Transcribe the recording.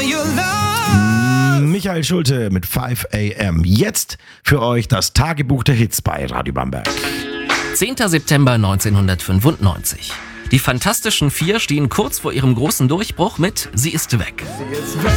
your love. Michael Schulte mit 5 AM. Jetzt für euch das Tagebuch der Hits bei Radio Bamberg. 10. September 1995. Die Fantastischen Vier stehen kurz vor ihrem großen Durchbruch mit Sie ist weg.